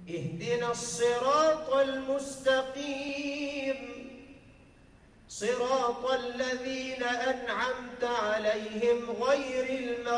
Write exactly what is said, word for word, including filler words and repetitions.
اهدنا الصراط المستقيم صراط الذين أنعمت عليهم غير المغضوب